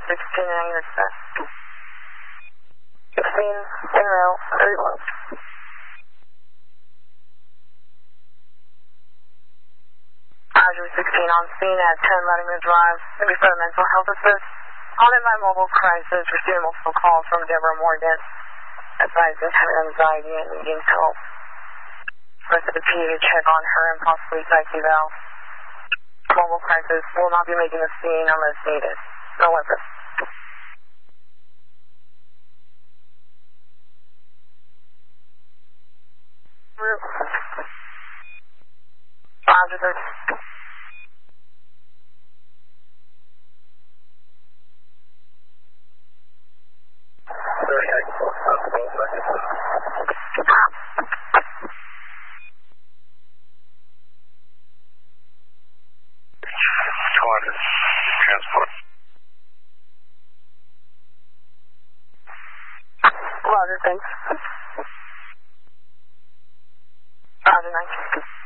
16 and set. 16 in row, 31. Roger, 16 on scene at 10 Letterman Drive. Maybe for the mental health assist. Haunted by mobile crisis, receiving multiple calls from Deborah Morgan. Advised of having anxiety and needing help. Rest of the PA check on her and possibly psych eval. Mobile crisis will not be making a scene unless needed. No weapon. Roger, 30. Transport. Roger, thanks. Roger, 19.